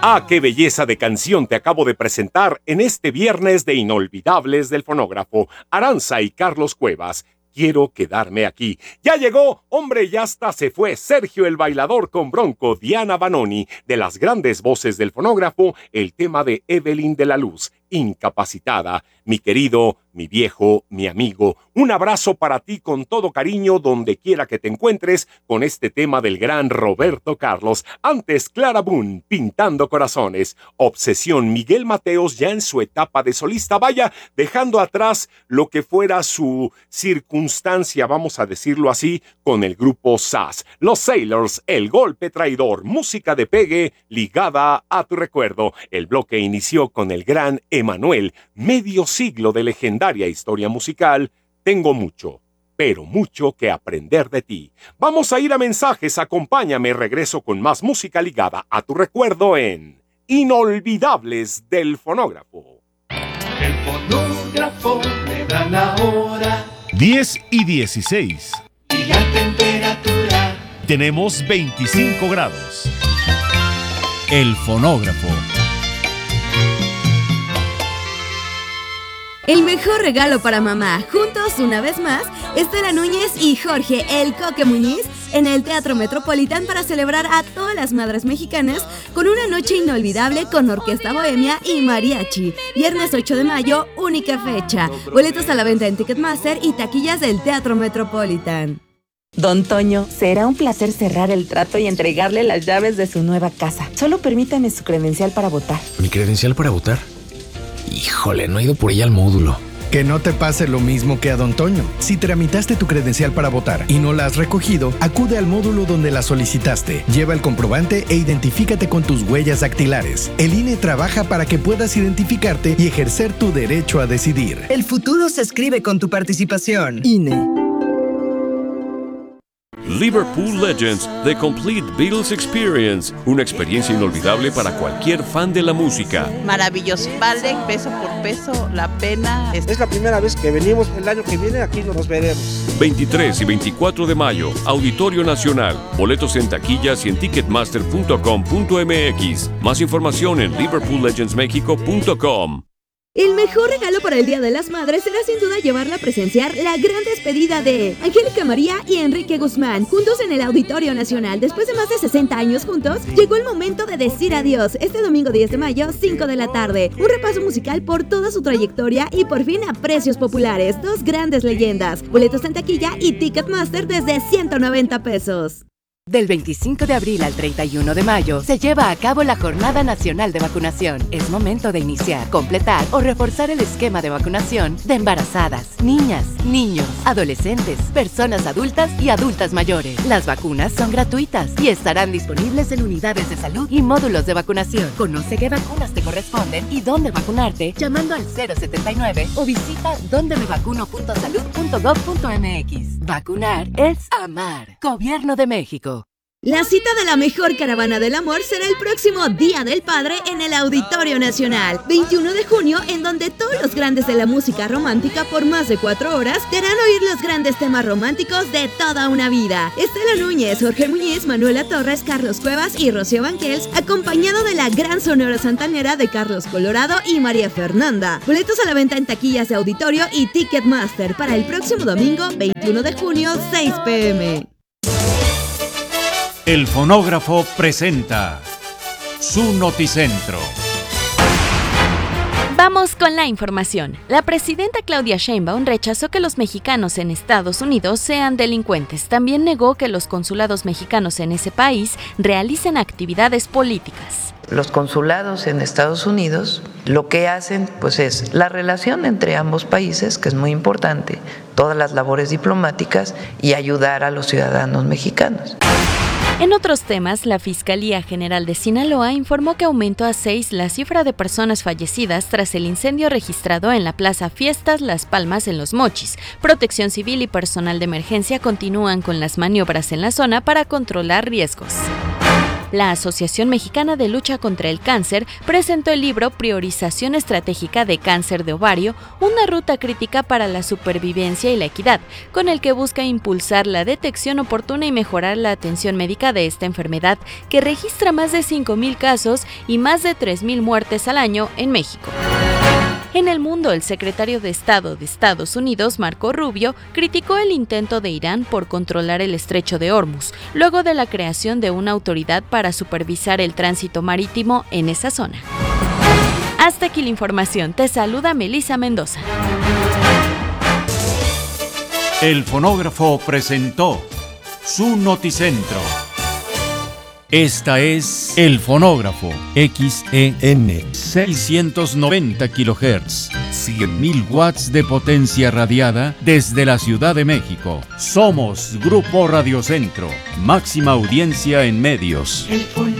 Ah, qué belleza de canción te acabo de presentar en este viernes de Inolvidables del Fonógrafo. Aranza y Carlos Cuevas. Quiero quedarme aquí. Ya llegó, hombre, ya hasta se fue Sergio el Bailador con Bronco, Diana Banoni. De las grandes voces del fonógrafo, el tema de Evelyn de la Luz, Incapacitada. Mi querido, mi viejo, mi amigo, un abrazo para ti con todo cariño donde quiera que te encuentres con este tema del gran Roberto Carlos. Antes Clara Boone, Pintando Corazones. Obsesión, Miguel Mateos ya en su etapa de solista, vaya, dejando atrás lo que fuera su circunstancia, vamos a decirlo así, con el grupo SAS. Los Sailors, El Golpe Traidor, música de pegue ligada a tu recuerdo. El bloque inició con el gran Emanuel, medio siglo de legendaria historia musical. Tengo mucho, pero mucho que aprender de ti. Vamos a ir a mensajes, acompáñame, regreso con más música ligada a tu recuerdo en Inolvidables del Fonógrafo. El fonógrafo me da la hora. 10:16. Y la temperatura. Tenemos 25 grados. El fonógrafo. El mejor regalo para mamá. Juntos, una vez más, Estela Núñez y Jorge El Coque Muñiz en el Teatro Metropolitan para celebrar a todas las madres mexicanas con una noche inolvidable con orquesta bohemia y mariachi. Viernes 8 de mayo, única fecha. Boletos a la venta en Ticketmaster y taquillas del Teatro Metropolitan. Don Toño, será un placer cerrar el trato y entregarle las llaves de su nueva casa. Solo permítame su credencial para votar. ¿Mi credencial para votar? Híjole, no he ido por ella al módulo. Que no te pase lo mismo que a Don Toño. Si tramitaste tu credencial para votar y no la has recogido, acude al módulo donde la solicitaste. Lleva el comprobante e identifícate con tus huellas dactilares. El INE trabaja para que puedas identificarte y ejercer tu derecho a decidir. El futuro se escribe con tu participación. INE. Liverpool Legends, The Complete Beatles Experience, una experiencia inolvidable para cualquier fan de la música. Maravilloso, vale peso por peso la pena. Es la primera vez que venimos, el año que viene aquí nos veremos. 23 y 24 de mayo, Auditorio Nacional. Boletos en taquillas y en ticketmaster.com.mx. Más información en liverpoollegendsmexico.com. El mejor regalo para el Día de las Madres será sin duda llevarla a presenciar la gran despedida de Angélica María y Enrique Guzmán, juntos en el Auditorio Nacional. Después de más de 60 años juntos, llegó el momento de decir adiós. Este domingo 10 de mayo, 5 de la tarde. Un repaso musical por toda su trayectoria y por fin a precios populares. Dos grandes leyendas. Boletos en taquilla y Ticketmaster desde 190 pesos. Del 25 de abril al 31 de mayo se lleva a cabo la Jornada Nacional de Vacunación. Es momento de iniciar, completar o reforzar el esquema de vacunación de embarazadas, niñas, niños, adolescentes, personas adultas y adultas mayores. Las vacunas son gratuitas y estarán disponibles en unidades de salud y módulos de vacunación. Conoce qué vacunas te corresponden y dónde vacunarte llamando al 079 o visita dondemevacuno.salud.gov.mx. Vacunar es amar. Gobierno de México. La cita de la mejor caravana del amor será el próximo Día del Padre en el Auditorio Nacional, 21 de junio, en donde todos los grandes de la música romántica por más de 4 horas te harán oír los grandes temas románticos de toda una vida. Estela Núñez, Jorge Muñiz, Manuela Torres, Carlos Cuevas y Rocío Banquels, acompañado de la gran Sonora Santanera de Carlos Colorado y María Fernanda. Boletos a la venta en taquillas de Auditorio y Ticketmaster para el próximo domingo, 21 de junio, 6 p.m. El fonógrafo presenta su noticentro. Vamos con la información. La presidenta Claudia Sheinbaum rechazó que los mexicanos en Estados Unidos sean delincuentes. También negó que los consulados mexicanos en ese país realicen actividades políticas. Los consulados en Estados Unidos lo que hacen pues es la relación entre ambos países, que es muy importante, todas las labores diplomáticas y ayudar a los ciudadanos mexicanos. En otros temas, la Fiscalía General de Sinaloa informó que aumentó a 6 la cifra de personas fallecidas tras el incendio registrado en la Plaza Fiestas Las Palmas en Los Mochis. Protección Civil y personal de emergencia continúan con las maniobras en la zona para controlar riesgos. La Asociación Mexicana de Lucha contra el Cáncer presentó el libro Priorización Estratégica de Cáncer de Ovario, una ruta crítica para la supervivencia y la equidad, con el que busca impulsar la detección oportuna y mejorar la atención médica de esta enfermedad, que registra más de 5,000 casos y más de 3,000 muertes al año en México. En el mundo, el secretario de Estado de Estados Unidos, Marco Rubio, criticó el intento de Irán por controlar el estrecho de Hormuz, luego de la creación de una autoridad para supervisar el tránsito marítimo en esa zona. Hasta aquí la información. Te saluda Melissa Mendoza. El fonógrafo presentó su noticentro. Esta es El Fonógrafo, XEN 690 kHz, 100.000 watts de potencia radiada desde la Ciudad de México. Somos Grupo Radio Centro, máxima audiencia en medios. El